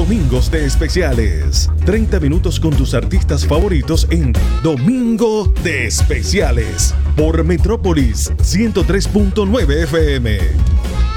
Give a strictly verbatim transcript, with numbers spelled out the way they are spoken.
Domingos de Especiales. treinta minutos con tus artistas favoritos en Domingo de Especiales. Por Metrópolis ciento tres punto nueve F M.